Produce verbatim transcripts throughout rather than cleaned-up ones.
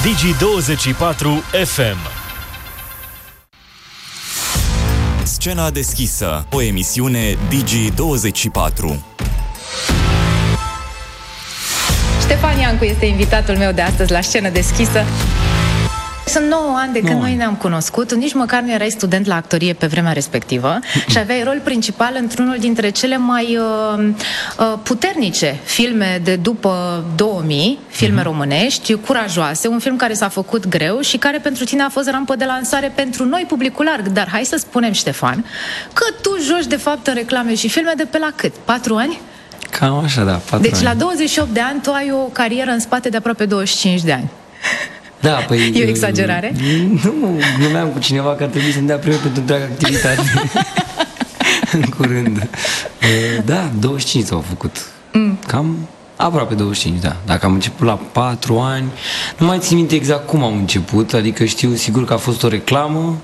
Digi douăzeci și patru F M. Scena deschisă, o emisiune Digi douăzeci și patru. Ștefan Iancu este invitatul meu de astăzi la Scenă deschisă. Sunt nouă ani de când noi ne-am cunoscut, nici măcar nu erai student la actorie pe vremea respectivă și aveai rol principal într-unul dintre cele mai uh, uh, puternice filme de după două mii, filme mm-hmm. românești, curajoase, un film care s-a făcut greu și care pentru tine a fost rampă de lansare pentru noi, publicul larg. Dar hai să spunem, Ștefan, că tu joci de fapt în reclame și filme de pe la cât? Patru ani? Cam așa, da, patru Deci ani. la douăzeci și opt de ani tu ai o carieră în spate de aproape douăzeci și cinci de ani. Da, păi... E o exagerare? Nu, glumeam cu cineva că ar trebui să-mi dea premiu pentru întreaga activitate. În curând. Da, douăzeci și cinci s-au făcut. Mm. Cam aproape douăzeci și cinci, da. Dacă am început la patru ani, nu mai țin minte exact cum am început, adică știu sigur că a fost o reclamă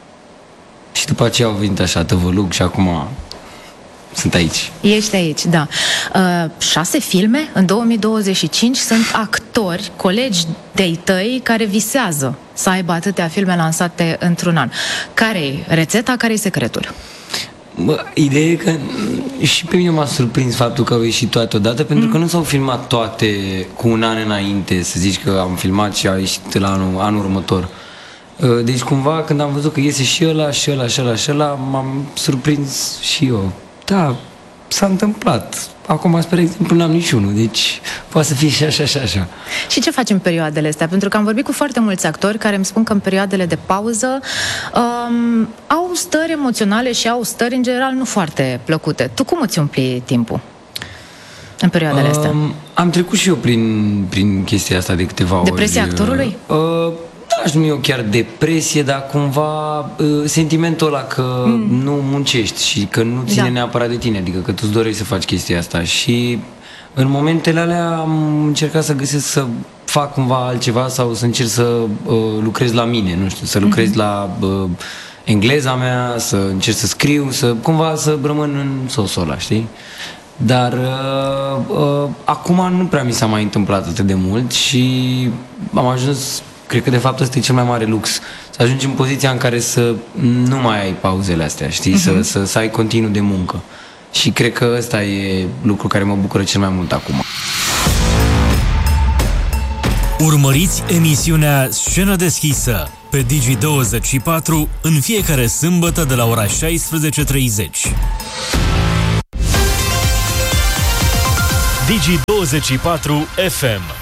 și după aceea au venit așa tăvălug și acum... sunt aici. Ești aici, da. Uh, șase filme în două mii douăzeci și cinci, sunt actori, colegi de-ai tăi care visează să aibă atâtea filme lansate într-un an. Care-i rețeta, care-i secretul? Bă, ideea e că și pe mine m-a surprins faptul că au ieșit toate odată, pentru mm. că nu s-au filmat toate cu un an înainte, să zici că am filmat și a ieșit la anul, anul următor. Deci cumva când am văzut că iese și ăla, și ăla, și ăla, și ăla, m-am surprins și eu. Da, s-a întâmplat. Acum, spre exemplu, n-am niciunul, deci poate să fie și așa, și așa. Și ce faci în perioadele astea? Pentru că am vorbit cu foarte mulți actori care îmi spun că în perioadele de pauză um, au stări emoționale și au stări, în general, nu foarte plăcute. Tu cum îți umpli timpul în perioadele um, astea? Am trecut și eu prin, prin chestia asta de câteva ori. Depresia actorului? Uh, N-aș numi eu chiar depresie, dar cumva uh, sentimentul ăla că mm. nu muncești și că nu ține da. neapărat de tine, adică că tu-ți dorești să faci chestia asta. Și în momentele alea am încercat să găsesc să fac cumva altceva sau să încerc să uh, lucrez la mine, nu știu, să lucrez mm-hmm. la uh, engleza mea, să încerc să scriu, să cumva să rămân în sosul ăla, știi? Dar uh, uh, acum nu prea mi s-a mai întâmplat atât de mult și am ajuns... Cred că, de fapt, ăsta e cel mai mare lux. Să ajungi în poziția în care să nu mai ai pauzele astea, știi? Uh-huh. Să, să, să ai continuu de muncă. Și cred că ăsta e lucru care mă bucură cel mai mult acum. Urmăriți emisiunea Scenă deschisă pe Digi douăzeci și patru în fiecare sâmbătă de la ora șaisprezece treizeci. Digi douăzeci și patru F M.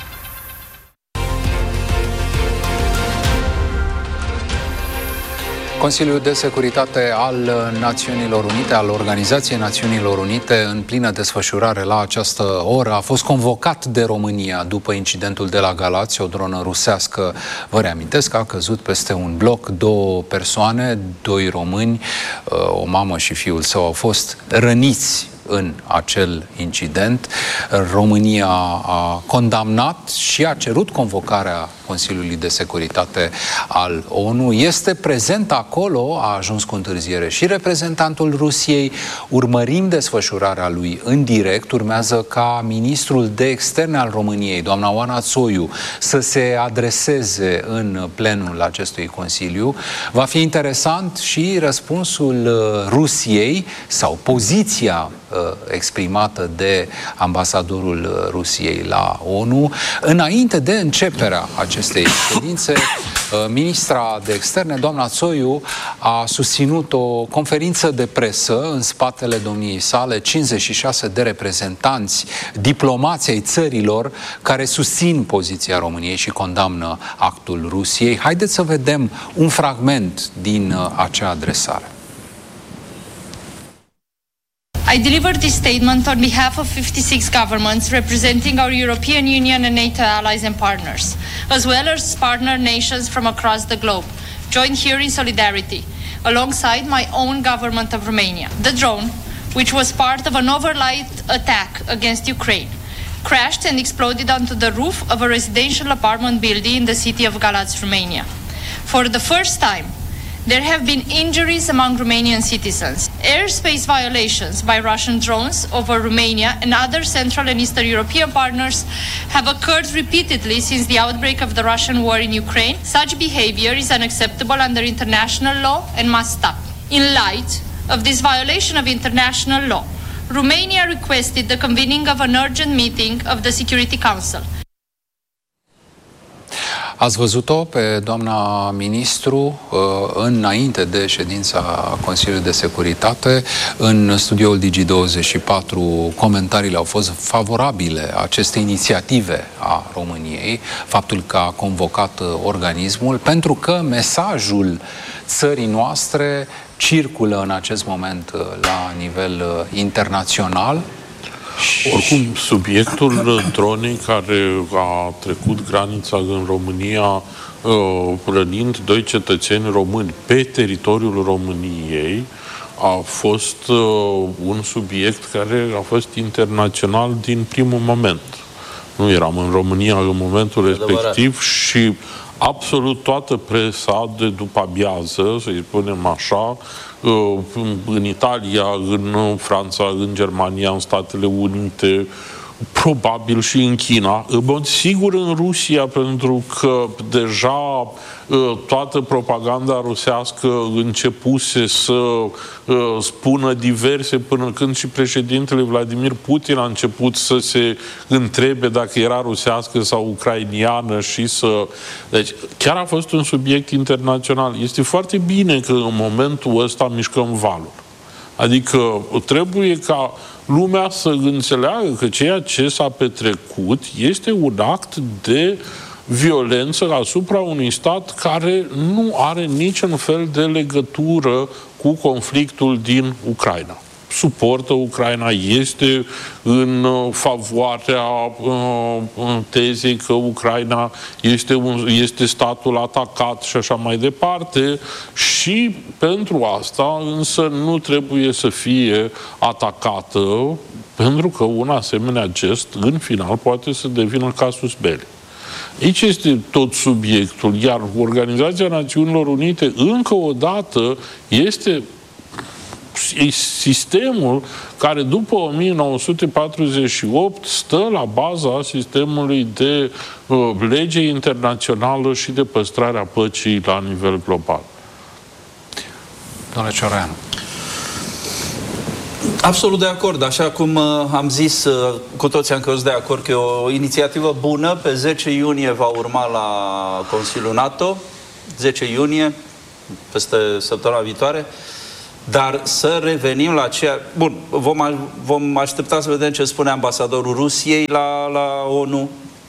Consiliul de Securitate al Națiunilor Unite, al Organizației Națiunilor Unite, în plină desfășurare la această oră, a fost convocat de România după incidentul de la Galați. O dronă rusească, vă reamintesc, că a căzut peste un bloc. Două persoane, doi români, o mamă și fiul său, au fost răniți în acel incident. România a condamnat și a cerut convocarea Consiliului de Securitate al ONU. Este prezent acolo, a ajuns cu întârziere și reprezentantul Rusiei. Urmărim desfășurarea lui în direct. Urmează ca ministrul de externe al României, doamna Oana Țoiu, să se adreseze în plenul acestui Consiliu. Va fi interesant și răspunsul Rusiei sau poziția exprimată de ambasadorul Rusiei la ONU. Înainte de începerea acestei ședințe, ministra de externe, doamna Țoiu, a susținut o conferință de presă în spatele domniei sale, cincizeci și șase de reprezentanți, diplomați ai țărilor care susțin poziția României și condamnă actul Rusiei. Haideți să vedem un fragment din acea adresare. I delivered this statement on behalf of fifty-six governments representing our European Union and NATO allies and partners, as well as partner nations from across the globe, joined here in solidarity, alongside my own government of Romania. The drone, which was part of an overnight attack against Ukraine, crashed and exploded onto the roof of a residential apartment building in the city of Galați, Romania. For the first time, there have been injuries among Romanian citizens. Airspace violations by Russian drones over Romania and other Central and Eastern European partners have occurred repeatedly since the outbreak of the Russian war in Ukraine. Such behavior is unacceptable under international law and must stop. In light of this violation of international law, Romania requested the convening of an urgent meeting of the Security Council. Ați văzut-o pe doamna ministru înainte de ședința Consiliului de Securitate. În studioul Digi douăzeci și patru comentariile au fost favorabile acestei inițiative a României, faptul că a convocat organismul, pentru că mesajul țării noastre circulă în acest moment la nivel internațional. Oricum, subiectul dronei care a trecut granița în România rănind doi cetățeni români pe teritoriul României a fost un subiect care a fost internațional din primul moment. Nu eram în România în momentul respectiv și absolut toată presa de după amiază, să-i spunem așa, în Italia, în Franța, în Germania, în Statele Unite, probabil și în China, în mod sigur în Rusia, pentru că deja toată propaganda rusească începuse să spună diverse, până când și președintele Vladimir Putin a început să se întrebe dacă era rusească sau ucrainiană și să... Deci, chiar a fost un subiect internațional. Este foarte bine că în momentul ăsta mișcăm valul. Adică trebuie ca lumea să înțeleagă că ceea ce s-a petrecut este un act de violență asupra unui stat care nu are niciun fel de legătură cu conflictul din Ucraina. Suportă Ucraina, este în favoarea uh, tezei că Ucraina este, un, este statul atacat și așa mai departe, și pentru asta însă nu trebuie să fie atacată, pentru că un asemenea gest în final poate să devină casus belli. Aici este tot subiectul, iar Organizația Națiunilor Unite încă o dată este sistemul care după o mie nouă sute patruzeci și opt stă la baza sistemului de uh, lege internațională și de păstrarea păcii la nivel global. Domnule Cioreanu. Absolut de acord. Așa cum uh, am zis, uh, cu toții am căzut de acord că e o inițiativă bună. Pe zece iunie va urma la Consiliul NATO. zece iunie, peste săptămâna viitoare. Dar să revenim la ceea... Bun, vom, vom aștepta să vedem ce spune ambasadorul Rusiei la, la ONU.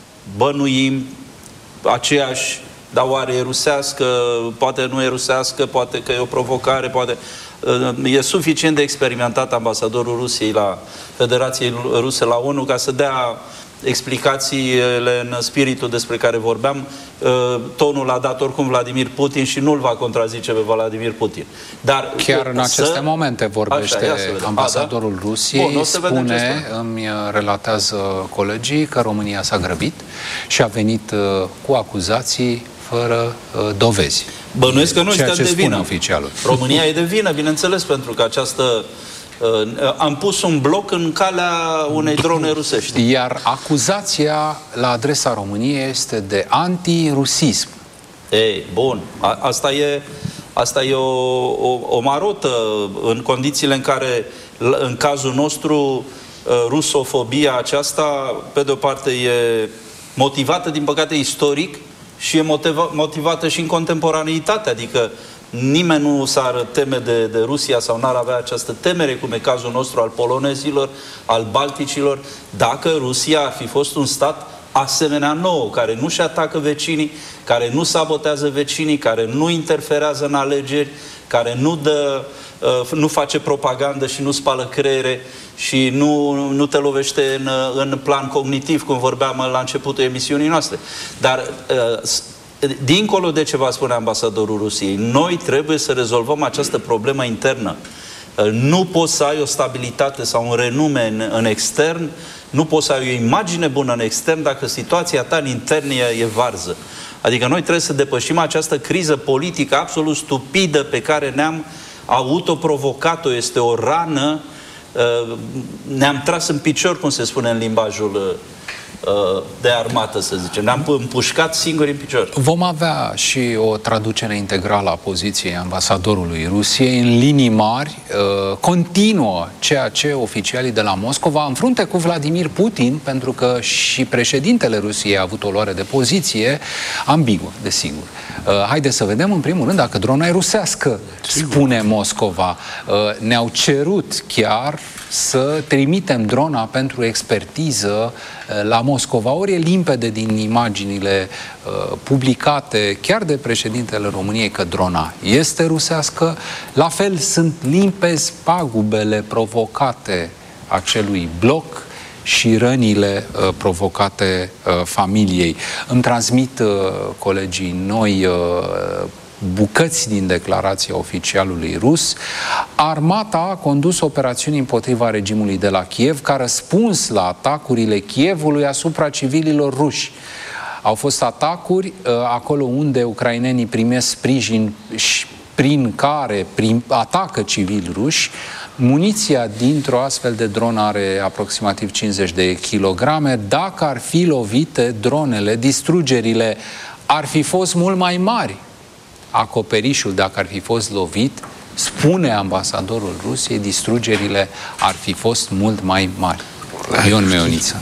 Bănuim aceeași, dar oare e rusească, poate nu e rusească, poate că e o provocare, poate... E suficient de experimentat ambasadorul Rusiei la Federației Ruse la ONU ca să dea explicațiile în spiritul despre care vorbeam. Tonul a dat oricum Vladimir Putin și nu-l va contrazice pe Vladimir Putin. Dar chiar în aceste să... momente vorbește așa, ambasadorul A, da? Rusiei. Bun, spune, îmi relatează colegii, că România s-a grăbit și a venit uh, cu acuzații fără uh, dovezi. Bănuiesc că noi suntem de vină. Oficialul. România e de vină, bineînțeles, pentru că această... Uh, am pus un bloc în calea unei drone rusești. Iar acuzația la adresa României este de antirusism. Ei, bun. A, asta e, asta e o, o, o marotă în condițiile în care, în cazul nostru, rusofobia aceasta, pe de-o parte, e motivată, din păcate, istoric și e motiva, motivată și în contemporaneitate. Adică nimeni nu s-ar teme de, de Rusia sau n-ar avea această temere, cum e cazul nostru al polonezilor, al balticilor, dacă Rusia ar fi fost un stat asemenea nou, care nu-și atacă vecinii, care nu sabotează vecinii, care nu interferează în alegeri, care nu, dă, uh, nu face propagandă și nu spală creiere și nu, nu te lovește în, în plan cognitiv, cum vorbeam la începutul emisiunii noastre. Dar uh, dincolo de ce va spune ambasadorul Rusiei, noi trebuie să rezolvăm această problemă internă. Nu poți să ai o stabilitate sau un renume în, în extern nu poți să ai o imagine bună în extern dacă situația ta în intern e, e varză. Adică noi trebuie să depășim această criză politică absolut stupidă pe care ne-am autoprovocat-o. Este o rană, ne-am tras în picior, cum se spune în limbajul de armată, să zicem. Ne-am împușcat singuri în picior. Vom avea și o traducere integrală a poziției ambasadorului Rusiei. În linii mari, continuă ceea ce oficialii de la Moscova, în frunte cu Vladimir Putin, pentru că și președintele Rusiei a avut o luare de poziție ambiguă, desigur. Haideți să vedem, în primul rând, dacă drona e rusească, spune Moscova. Ne-au cerut chiar să trimitem drona pentru expertiză la Moscova. Ori e limpede din imaginile uh, publicate chiar de președintele României că drona este rusească. La fel sunt limpezi pagubele provocate acelui bloc și rănile uh, provocate uh, familiei. Îmi transmit uh, colegii noi uh, bucăți din declarația oficialului rus. Armata a condus operațiuni împotriva regimului de la Kiev ca răspuns la atacurile Kievului asupra civililor ruși. Au fost atacuri uh, acolo unde ucrainenii primesc sprijin și prin care prin, atacă civili ruși. Muniția dintr-o astfel de dronă are aproximativ cincizeci de kilograme. Dacă ar fi lovite dronele, distrugerile ar fi fost mult mai mari. Acoperișul, dacă ar fi fost lovit, spune ambasadorul Rusiei, distrugerile ar fi fost mult mai mari. Ion Meoniță.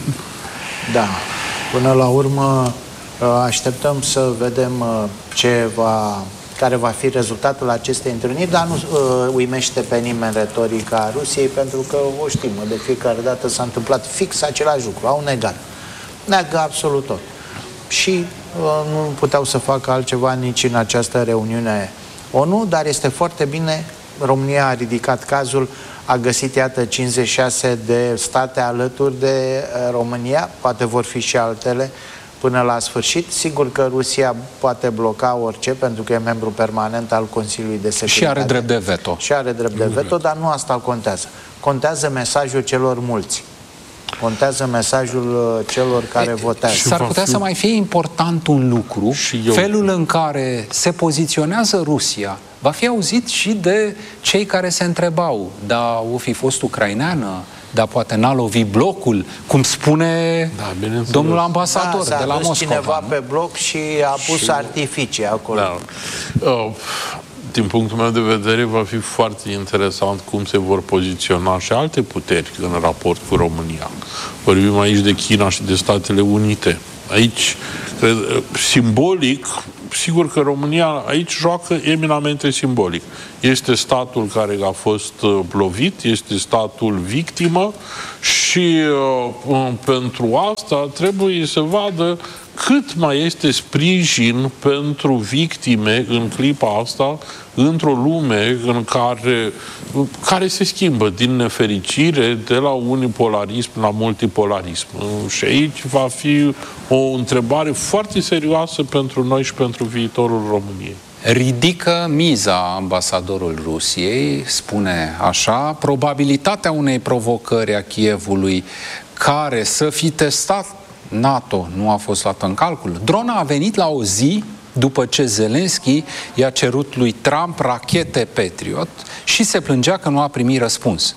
Da. Până la urmă așteptăm să vedem ce va, care va fi rezultatul acestei întâlniri, dar nu uh, uimește pe nimeni retorica Rusiei, pentru că o știm, de fiecare dată s-a întâmplat fix același lucru, au negat. Neagă absolut tot. Și nu puteau să facă altceva nici în această reuniune ONU, dar este foarte bine, România a ridicat cazul, a găsit, iată, cincizeci și șase de state alături de România, poate vor fi și altele până la sfârșit. Sigur că Rusia poate bloca orice, pentru că e membru permanent al Consiliului de Securitate. Și are drept de veto. Și are drept de veto, dar nu asta contează. Contează mesajul celor mulți. Contează mesajul celor care votează. S-ar putea să mai fie important un lucru, felul în care se poziționează Rusia va fi auzit și de cei care se întrebau, da, o fi fost ucraineană, dar poate n-a lovit blocul, cum spune da, domnul ambasador da, de la Moscova. Cineva pe bloc și a pus și... artificii acolo. Da. Uh, din punctul meu de vedere, va fi foarte interesant cum se vor poziționa și alte puteri în raport cu România. Vorbim aici de China și de Statele Unite. Aici, cred, simbolic, sigur că România aici joacă eminamente simbolic. Este statul care a fost lovit, este statul victimă și uh, pentru asta trebuie să vadă cât mai este sprijin pentru victime în clipa asta, într-o lume în care, care se schimbă din nefericire de la unipolarism la multipolarism. Și aici va fi o întrebare foarte serioasă pentru noi și pentru viitorul României. Ridică miza ambasadorul Rusiei, spune așa, probabilitatea unei provocări a Kievului care să fi testat NATO nu a fost luată în calcul. Drona a venit la o zi după ce Zelensky i-a cerut lui Trump rachete Patriot și se plângea că nu a primit răspuns.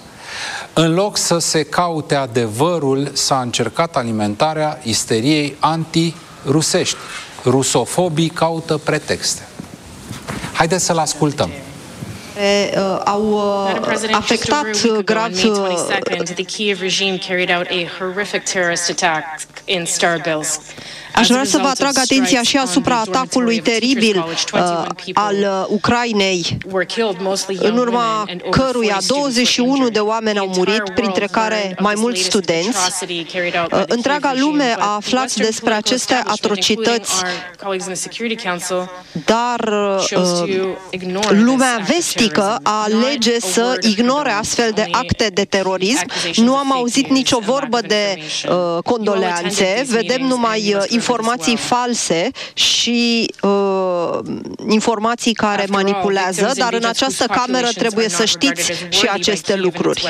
În loc să se caute adevărul, s-a încercat alimentarea isteriei anti-rusești. Rusofobii caută pretexte. Haideți să-l ascultăm. Uh, au uh, afectat grav. The Kiev regime carried out a horrific terrorist attack in Starbilsk. Aș vrea să vă atrag atenția și asupra atacului teribil uh, al uh, Ucrainei, în urma căruia douăzeci și unu de oameni au murit, printre care mai mulți studenți. Uh, întreaga lume a aflat despre aceste atrocități, dar uh, lumea vestică alege să ignore astfel de acte de terorism. Nu am auzit nicio vorbă de uh, condoleanțe, vedem numai uh, informații false și uh, informații care manipulează, dar în această cameră trebuie să știți și aceste lucruri.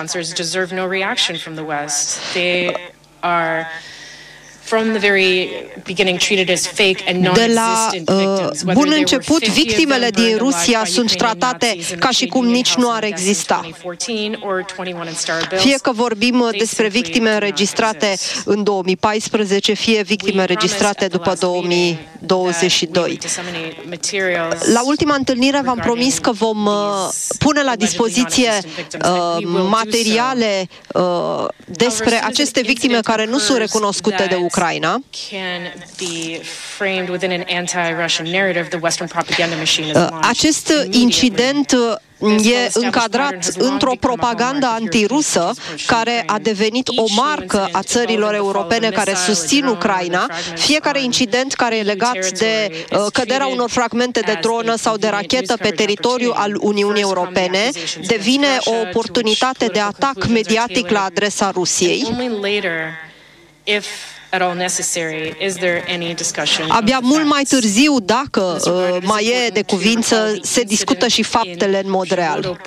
De la uh, bun început, victimele din Rusia sunt tratate ca și cum nici nu ar exista. Fie că vorbim despre victime înregistrate în două mii paisprezece, fie victime înregistrate după două mii douăzeci și doi. La ultima întâlnire v-am promis că vom uh, pune la dispoziție uh, materiale uh, despre aceste victime care nu sunt recunoscute de Ucraina. Acest incident e încadrat într-o propagandă antirusă care a devenit o marcă a țărilor europene care susțin Ucraina. Fiecare incident care e legat de uh, căderea unor fragmente de dronă sau de rachetă pe teritoriul al Uniunii Europene devine o oportunitate de atac mediatic la adresa Rusiei. Abia mult mai târziu, dacă uh, mai e de cuvință, se discută și faptele în mod real.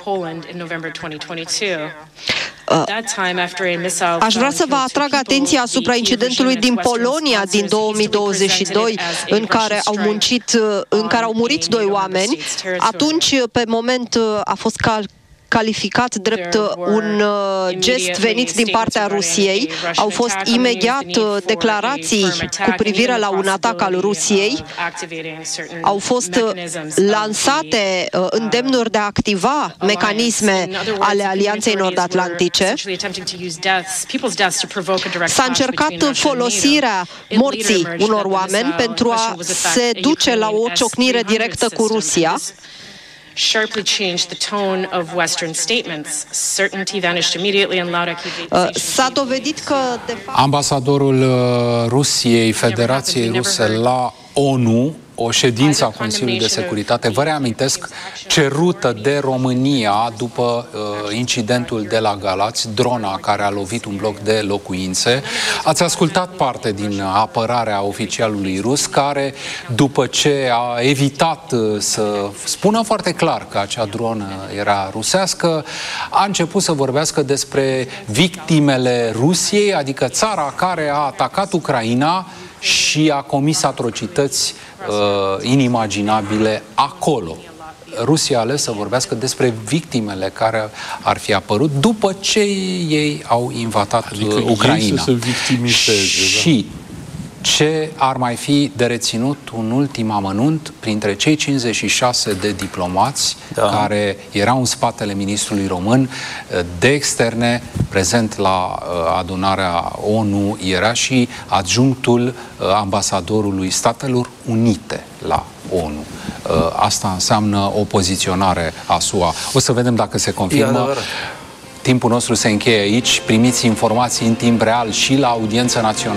Uh, aș vrea să vă atrag atenția asupra incidentului din Polonia din două mii douăzeci și doi, în care au muncit, în care au murit doi oameni. Atunci, pe moment, a fost cal calificat drept un gest venit din partea Rusiei. Au fost imediat declarații cu privire la un atac al Rusiei. Au fost lansate îndemnuri de a activa mecanisme ale Alianței Nord-Atlantice. S-a încercat folosirea morții unor oameni pentru a se duce la o ciocnire directă cu Rusia. Sharply changed the tone of Western statements. Certainty vanished immediately and loud accusations. S-a dovedit că de fapt ambasadorul Rusiei, Federației Ruse la ONU, o ședință a Consiliului de Securitate, vă reamintesc, cerută de România după uh, incidentul de la Galați, drona care a lovit un bloc de locuințe. Ați ascultat parte din apărarea oficialului rus, care, după ce a evitat uh, să spună foarte clar că acea dronă era rusească, a început să vorbească despre victimele Rusiei, adică țara care a atacat Ucraina și a comis atrocități uh, inimaginabile acolo. Rusia a ales să vorbească despre victimele care ar fi apărut după ce ei au invadat adică Ucraina. Să se victimizeze, și da. Ce ar mai fi de reținut, un ultim amănunt, printre cei cincizeci și șase de diplomați da. care erau în spatele ministrului român de externe, prezent la adunarea ONU, era și adjunctul ambasadorului Statelor Unite la ONU. Asta înseamnă o poziționare a S U A. O să vedem dacă se confirmă. Timpul nostru se încheie aici. Primiți informații în timp real și la Audiența Națională.